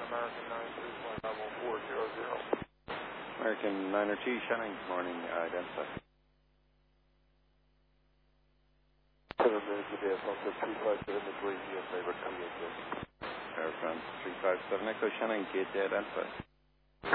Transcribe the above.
American 9311400. American 902, Shannon, good morning, identify. 7 minutes of AFL 357 in the green, your favorite QHS. Air France 357, Echo Shannon, gate identify.